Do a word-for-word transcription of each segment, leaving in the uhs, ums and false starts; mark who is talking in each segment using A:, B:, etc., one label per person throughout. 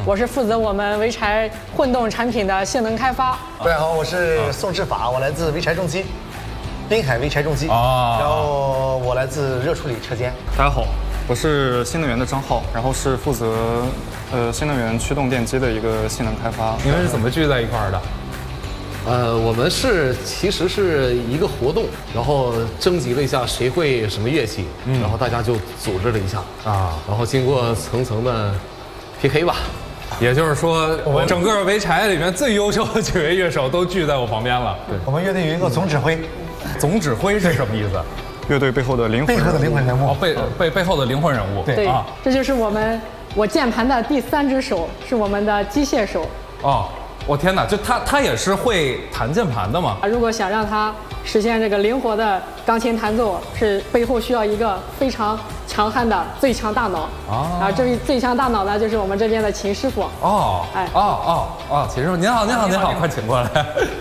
A: 我是负责我们潍柴混动产品的性能开发。
B: 大家好，我是宋志法，我来自潍柴重机，滨海潍柴重机。
C: 啊，
B: 然后我来自热处理车间。
C: 大家好，我是新能源的张浩，然后是负责呃新能源驱动电机的一个性能开发。
D: 你们是怎么聚在一块儿的？
E: 呃，我们是其实是一个活动，然后征集了一下谁会什么乐器，嗯、然后大家就组织了一下啊，然后经过层层的 P K 吧。
D: 也就是说，我整个潍柴里面最优秀的几位乐手都聚在我旁边了。
B: 对，我们乐队有一个总指挥。
D: 总指挥是什么意思？
C: 乐队背后的灵魂，
B: 背后的灵魂人物。
D: 哦，背背背后的灵魂人物。
A: 对
D: 啊，
A: 这就是我们我键盘的第三只手，是我们的机械手。
D: 哦。我天哪！就他，他也是会弹键盘的嘛？
A: 如果想让他实现这个灵活的钢琴弹奏，是背后需要一个非常强悍的最强大脑啊！啊，这最强大脑呢，就是我们这边的秦师傅。哦，
D: 哎，哦哦哦，秦师傅，您好，您好，您好，快请过来。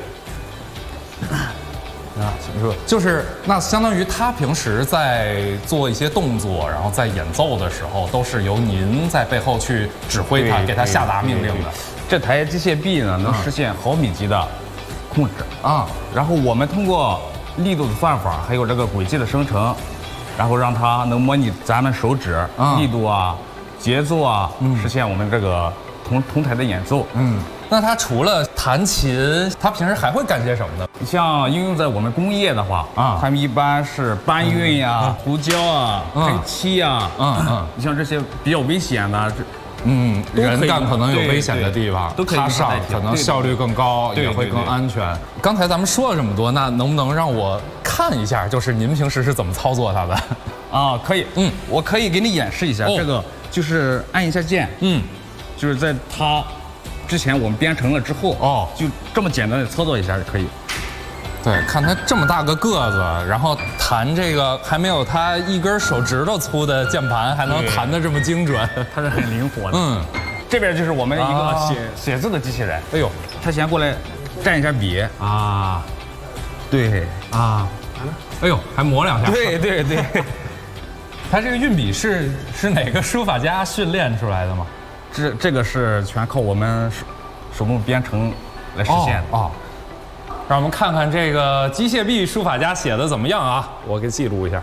D: 啊，秦师傅，就是那相当于他平时在做一些动作，然后在演奏的时候，都是由您在背后去指挥他，给他下达命令的。
F: 这台机械臂呢，能实现毫米级的控制啊。然后我们通过力度的算法，还有这个轨迹的生成，然后让它能模拟咱们手指力度啊、节奏啊，实现我们这个同同台的演奏。
D: 嗯，那他除了弹琴，他平时还会干些什么呢？
F: 像应用在我们工业的话啊，他们一般是搬运呀、涂胶啊、喷漆呀，嗯嗯，像这些比较危险的。
D: 嗯，人干可能有危险的地方，他上可能效率更高，也会更安全。刚才咱们说了这么多，那能不能让我看一下，就是您平时是怎么操作它的？
F: 啊，可以，嗯，我可以给你演示一下。这个就是按一下键，嗯，就是在它之前我们编程了之后，哦，就这么简单的操作一下就可以。
D: 对，看他这么大个个子，然后弹这个还没有他一根手指头粗的键盘，还能弹得这么精准，
F: 它是很灵活的。
D: 嗯，
F: 这边就是我们的一个写、啊、写字的机器人。
D: 哎呦，
F: 他先过来蘸一下笔啊，对啊，
D: 哎呦，还磨两下。
F: 对对对，
D: 他这个运笔是是哪个书法家训练出来的吗？
F: 这这个是全靠我们手手动编程来实现的。
D: 哦。哦，让我们看看这个机械臂书法家写的怎么样啊！我给记录一下。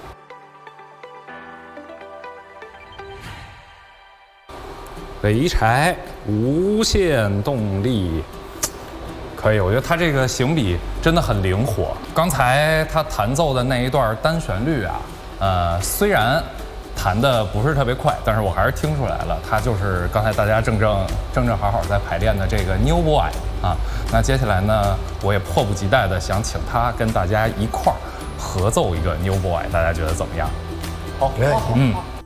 D: 潍柴无限动力，可以，我觉得他这个行笔真的很灵活。刚才他弹奏的那一段单旋律啊，呃，虽然弹的不是特别快，但是我还是听出来了，他就是刚才大家正正正正好好在排练的这个 New Boy 啊。那接下来呢，我也迫不及待的想请他跟大家一块儿合奏一个 New Boy， 大家觉得怎么样？
B: 好，没问题。嗯。